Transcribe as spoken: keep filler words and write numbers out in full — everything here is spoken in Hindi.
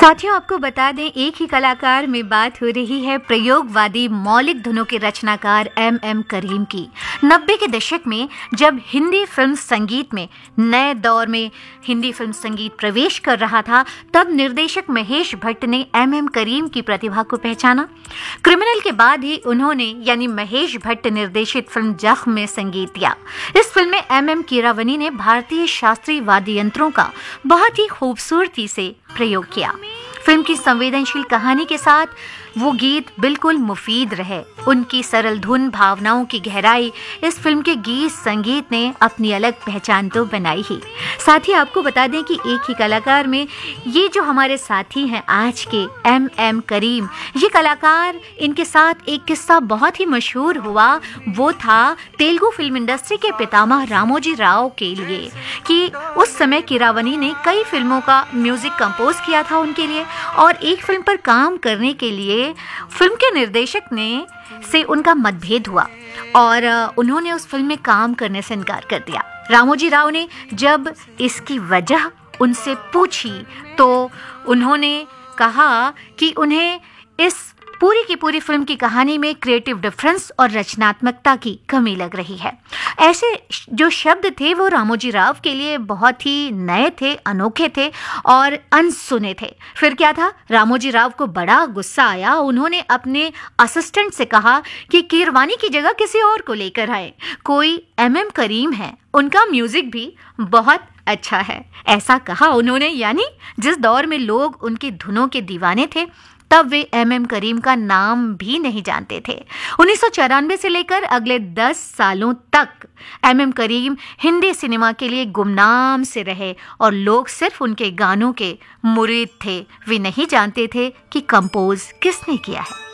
साथियों, आपको बता दें, एक ही कलाकार में बात हो रही है प्रयोगवादी मौलिक धुनों के रचनाकार एम एम करीम की। नब्बे के दशक में जब हिंदी फिल्म संगीत में नए दौर में हिंदी फिल्म संगीत प्रवेश कर रहा था, तब निर्देशक महेश भट्ट ने एम एम करीम की प्रतिभा को पहचाना। क्रिमिनल के बाद ही उन्होंने यानी महेश भट्ट निर्देशित फिल्म जख्म में संगीत दिया। इस फिल्म में एम एम कीरावनी ने भारतीय शास्त्रीय वाद्य यंत्रों का बहुत ही खूबसूरती से प्रयोग किया। फिल्म की संवेदनशील कहानी के साथ वो गीत बिल्कुल मुफीद रहे। उनकी सरल धुन, भावनाओं की गहराई, इस फिल्म के गीत संगीत ने अपनी अलग पहचान तो बनाई ही। साथ ही आपको बता दें कि एक ही कलाकार में ये जो हमारे साथी हैं आज के एम एम करीम, ये कलाकार, इनके साथ एक किस्सा बहुत ही मशहूर हुआ। वो था तेलुगु फिल्म इंडस्ट्री के पितामह रामोजी राव के लिए, कि उस समय कीरावनी ने कई फिल्मों का म्यूजिक कंपोज किया था उनके लिए, और एक फिल्म पर काम करने के लिए फिल्म के निर्देशक ने से उनका मतभेद हुआ और उन्होंने उस फिल्म में काम करने से इनकार कर दिया। रामोजी राव ने जब इसकी वजह उनसे पूछी तो उन्होंने कहा कि उन्हें इस पूरी की पूरी फिल्म की कहानी में क्रिएटिव डिफरेंस और रचनात्मकता की कमी लग रही है। ऐसे जो शब्द थे वो रामोजी राव के लिए बहुत ही नए थे, अनोखे थे और अनसुने थे। फिर क्या था, रामोजी राव को बड़ा गुस्सा आया। उन्होंने अपने असिस्टेंट से कहा कि कीरवानी की जगह किसी और को लेकर आए। कोई एम एम करीम है, उनका म्यूजिक भी बहुत अच्छा है, ऐसा कहा उन्होंने। यानी जिस दौर में लोग उनकी धुनों के दीवाने थे, तब वे एम एम करीम का नाम भी नहीं जानते थे। उन्नीस सौ चौरानवे से लेकर अगले दस सालों तक एम एम करीम हिंदी सिनेमा के लिए गुमनाम से रहे और लोग सिर्फ उनके गानों के मुरीद थे। वे नहीं जानते थे कि कंपोज किसने किया है।